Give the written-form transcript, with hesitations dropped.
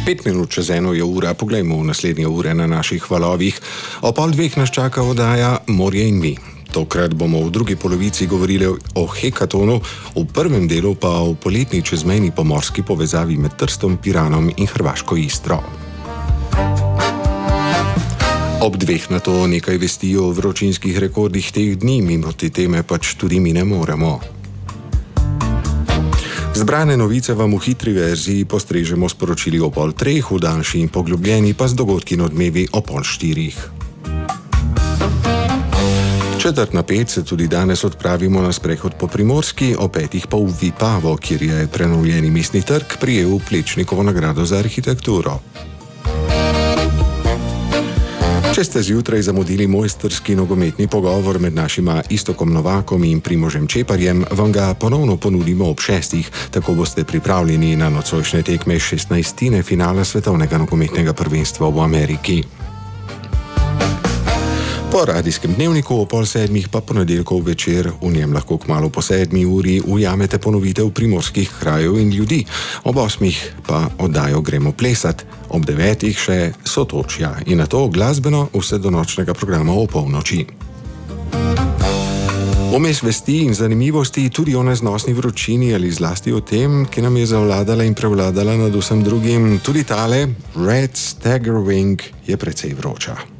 5 minut čez 1 je ura, poglejmo v naslednje ure na naših valovih. O 1:30 nas čaka oddaja Morje in mi. Tokrat bomo v drugi polovici govorili o hekatonu, v prvem delu pa o poletni čezmejni pomorski povezavi med Trstom, Piranom in Hrvaško Istro. Ob 2 na to nekaj vesti o vročinskih rekordih teh dni, mimo te teme pač tudi mi ne moremo. Zbrane novice vam v hitri verziji postrežemo s poročili o 2:30, v daljši in poglobljeni pa z dogodki in odmevi o 3:30. 4:45 se tudi danes odpravimo na sprehod po Primorski, o 5:00 pa v Vipavo, kjer je prenovljeni mestni trg prejel Plečnikovo nagrado za arhitekturo. Če ste zjutraj zamudili mojstrski nogometni pogovor med našima Iztokom Novakom in Primožem Čeparjem, vam ga ponovno ponudimo ob 6:00, tako boste pripravljeni na nocojšnje tekme 16. finala svetovnega nogometnega prvenstva v Ameriki. Po radijskem dnevniku o 6:30 pa ponedeljkov večer, v njem lahko kmalu po 7. uri ujamete ponovitev primorskih krajev in ljudi, ob 8:00 pa oddajo Gremo plesat, ob 9:00 še Sotočja in nato glasbeno vse do nočnega programa o polnoči. Vmes vesti in zanimivosti tudi o neznosni vročini ali zlasti o tem, ki nam je zavladala in prevladala nad vsem drugim, tudi tale Red Stagger Wing je precej vroča.